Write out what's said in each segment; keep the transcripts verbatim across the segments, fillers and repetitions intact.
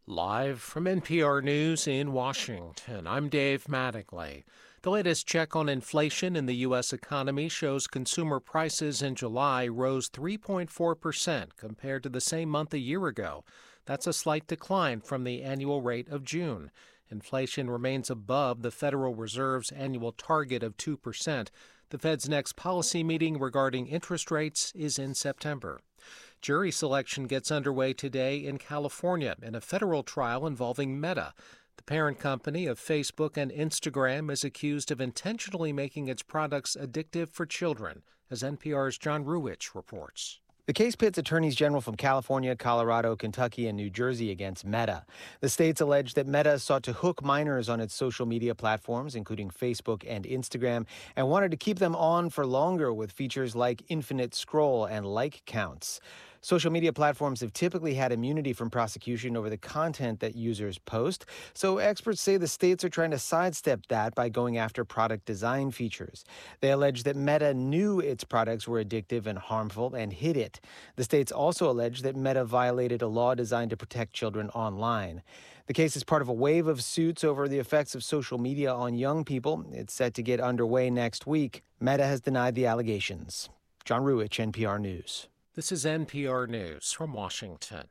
Live from N P R News in Washington, I'm Dave Mattingly. The latest check on inflation in the U S economy shows consumer prices in July rose three point four percent compared to the same month a year ago. That's a slight decline from the annual rate of June. Inflation remains above the Federal Reserve's annual target of two percent. The Fed's next policy meeting regarding interest rates is in September. Jury selection gets underway today in California in a federal trial involving Meta. The parent company of Facebook and Instagram is accused of intentionally making its products addictive for children, as N P R's John Ruwitch reports. The case pits attorneys general from California, Colorado, Kentucky, and New Jersey against Meta. The states allege that Meta sought to hook minors on its social media platforms, including Facebook and Instagram, and wanted to keep them on for longer with features like infinite scroll and like counts. Social media platforms have typically had immunity from prosecution over the content that users post, so experts say the states are trying to sidestep that by going after product design features. They allege that Meta knew its products were addictive and harmful and hid it. The states also allege that Meta violated a law designed to protect children online. The case is part of a wave of suits over the effects of social media on young people. It's set to get underway next week. Meta has denied the allegations. John Ruwitch, N P R News. This is N P R News from Washington.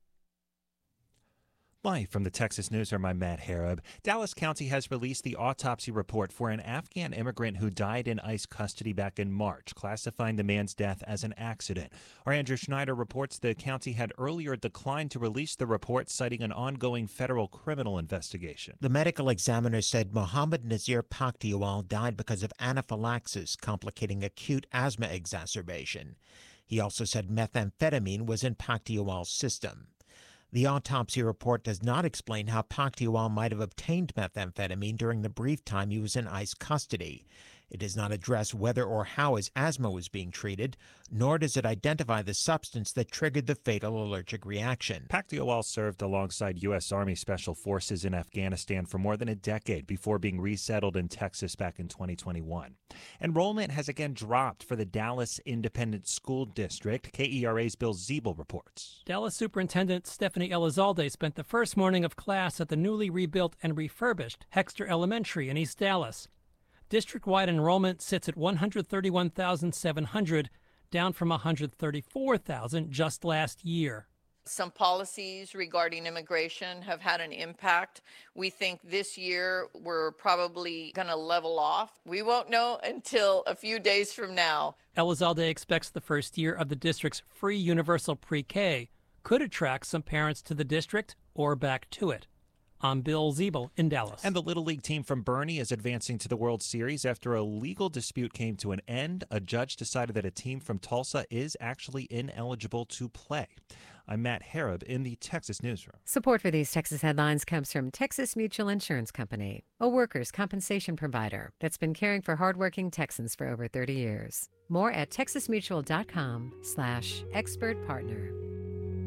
Live from the Texas Newsroom, I'm Matt Harab. Dallas County has released the autopsy report for an Afghan immigrant who died in ICE custody back in March, classifying the man's death as an accident. Our Andrew Schneider reports the county had earlier declined to release the report, citing an ongoing federal criminal investigation. The medical examiner said Mohammed Nazir Pakhtiwal died because of anaphylaxis, complicating acute asthma exacerbation. He also said methamphetamine was in Pakhtiwal's system. The autopsy report does not explain how Pakhtiwal might have obtained methamphetamine during the brief time he was in ICE custody. It does not address whether or how his asthma was being treated, nor does it identify the substance that triggered the fatal allergic reaction. Pakhtiwal served alongside U S. Army Special Forces in Afghanistan for more than a decade before being resettled in Texas back in twenty twenty-one. Enrollment has again dropped for the Dallas Independent School District. K E R A's Bill Ziebel reports. Dallas Superintendent Stephanie Elizalde spent the first morning of class at the newly rebuilt and refurbished Hexter Elementary in East Dallas. District-wide enrollment sits at one hundred thirty-one thousand seven hundred, down from one hundred thirty-four thousand just last year. Some policies regarding immigration have had an impact. We think this year we're probably going to level off. We won't know until a few days from now. Elizalde expects the first year of the district's free universal pre-K could attract some parents to the district or back to it. I'm Bill Ziebel in Dallas. And the Little League team from Bernie is advancing to the World Series after a legal dispute came to an end. A judge decided that a team from Tulsa is actually ineligible to play. I'm Matt Harab in the Texas Newsroom. Support for these Texas headlines comes from Texas Mutual Insurance Company, a workers' compensation provider that's been caring for hardworking Texans for over thirty years. More at texasmutual.com slash expert partner.